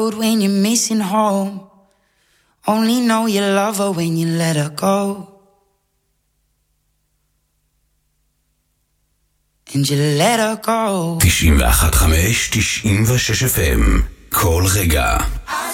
When you're missing home, only know you love her when you let her go. And you let her go. 91.5 96 FM, כל רגע.